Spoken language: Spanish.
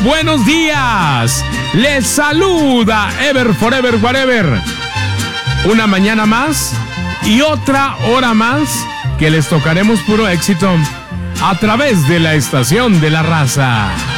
buenos días. Les saluda Ever Forever Whatever. Una mañana más y otra hora más que les tocaremos puro éxito a través de la estación de la raza.